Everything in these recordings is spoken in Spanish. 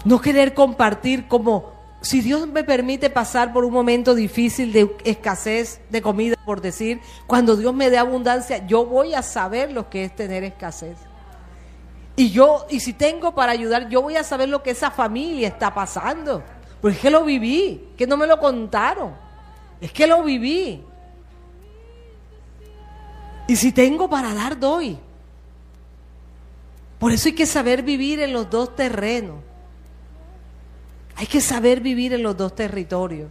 No querer compartir como, si Dios me permite pasar por un momento difícil de escasez de comida, por decir, cuando Dios me dé abundancia, yo voy a saber lo que es tener escasez. Y si tengo para ayudar, yo voy a saber lo que esa familia está pasando. Porque es que lo viví, que no me lo contaron. Es que lo viví. Y si tengo para dar, doy. Por eso hay que saber vivir en los dos terrenos. Hay que saber vivir en los dos territorios.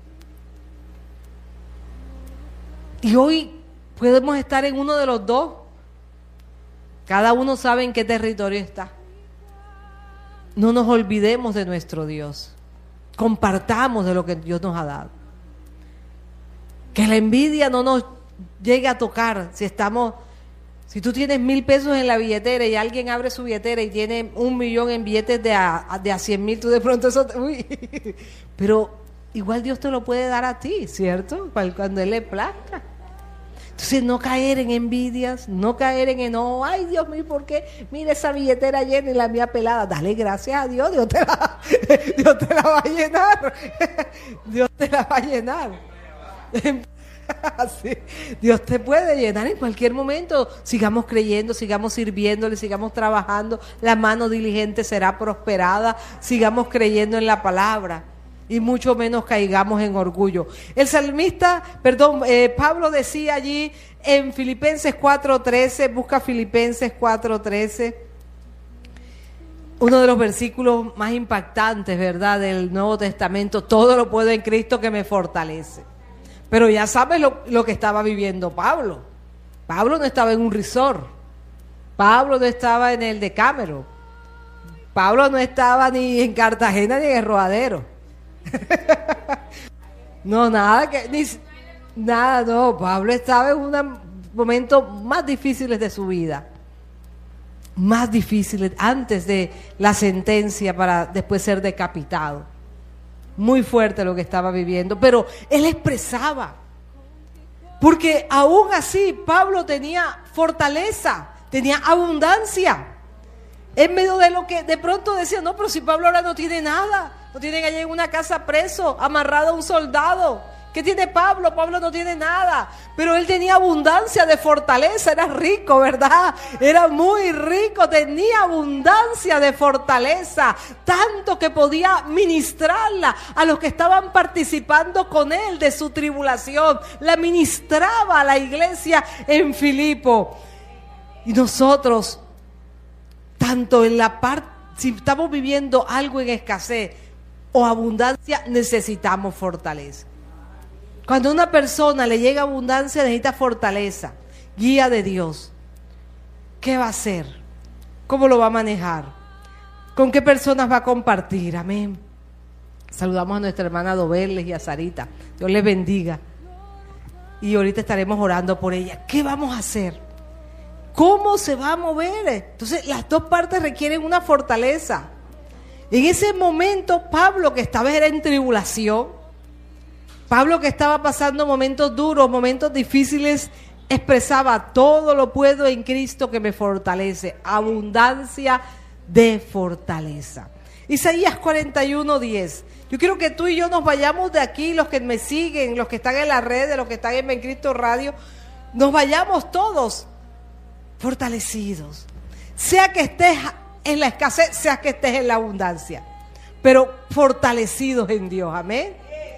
Y hoy podemos estar en uno de los dos. Cada uno sabe en qué territorio está. No nos olvidemos de nuestro Dios. Compartamos de lo que Dios nos ha dado. Que la envidia no nos llegue a tocar si tú tienes 1,000 pesos en la billetera y alguien abre su billetera y tiene 1,000,000 en billetes de a 100,000, tú de pronto eso, pero igual Dios te lo puede dar a ti, ¿cierto? Cuando Él le plazca. Entonces no caer en envidias, no caer en enojo. Ay, Dios mío, ¿por qué? Mira esa billetera llena y la mía pelada. Dale gracias a Dios, Dios te la va a llenar. Dios te la va a llenar. Sí, Dios te puede llenar en cualquier momento. Sigamos creyendo, sigamos sirviéndole, sigamos trabajando. La mano diligente será prosperada. Sigamos creyendo en la palabra y mucho menos caigamos en orgullo. Pablo decía allí en Filipenses 4:13, busca Filipenses 4:13, uno de los versículos más impactantes, ¿verdad?, del Nuevo Testamento. Todo lo puedo en Cristo que me fortalece. Pero ya sabes lo que estaba viviendo Pablo. Pablo no estaba en un resort. Pablo no estaba en el Decameron. Pablo no estaba ni en Cartagena ni en el Rodadero. No, Pablo estaba en unos momentos más difíciles de su vida. Más difíciles antes de la sentencia para después ser decapitado. Muy fuerte lo que estaba viviendo, pero él expresaba, porque aún así Pablo tenía fortaleza, tenía abundancia, en medio de lo que de pronto decía, no, pero si Pablo ahora no tiene nada, lo tienen allá en una casa preso, amarrado a un soldado. ¿Qué tiene Pablo? Pablo no tiene nada, pero él tenía abundancia de fortaleza, era rico, ¿verdad? Era muy rico, tenía abundancia de fortaleza, tanto que podía ministrarla a los que estaban participando con él de su tribulación, la ministraba a la iglesia en Filipo. Y nosotros, tanto en la parte, si estamos viviendo algo en escasez o abundancia, necesitamos fortaleza. Cuando a una persona le llega abundancia, necesita fortaleza, guía de Dios. ¿Qué va a hacer? ¿Cómo lo va a manejar? ¿Con qué personas va a compartir? Amén. Saludamos a nuestra hermana Dobeles y a Sarita. Dios les bendiga. Y ahorita estaremos orando por ella. ¿Qué vamos a hacer? ¿Cómo se va a mover? Entonces, las dos partes requieren una fortaleza. En ese momento, Pablo, que estaba en tribulación, Pablo, que estaba pasando momentos duros, momentos difíciles, expresaba: todo lo puedo en Cristo que me fortalece. Abundancia de fortaleza. Isaías 41:10. Yo quiero que tú y yo nos vayamos de aquí, los que me siguen, los que están en la red, los que están en Ben Cristo Radio, nos vayamos todos fortalecidos. Sea que estés en la escasez, sea que estés en la abundancia, pero fortalecidos en Dios. Amén.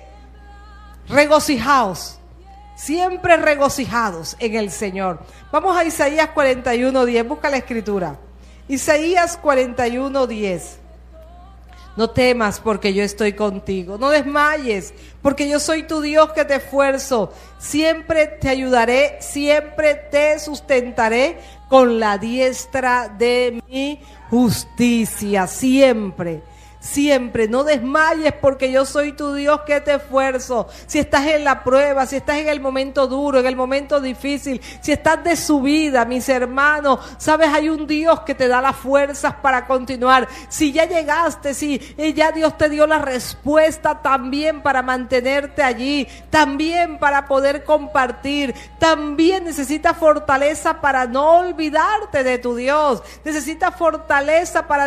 Regocijaos, siempre regocijados en el Señor. Vamos a Isaías 41:10, busca la escritura. Isaías 41:10. No temas porque yo estoy contigo, no desmayes porque yo soy tu Dios que te esfuerzo. Siempre te ayudaré, siempre te sustentaré con la diestra de mi justicia, siempre. Siempre, no desmayes porque yo soy tu Dios que te esfuerzo. Si estás en la prueba, si estás en el momento duro, en el momento difícil, si estás de subida, mis hermanos, sabes, hay un Dios que te da las fuerzas para continuar. Si ya llegaste, si ya Dios te dio la respuesta, también para mantenerte allí, también para poder compartir, también necesitas fortaleza para no olvidarte de tu Dios, necesitas fortaleza para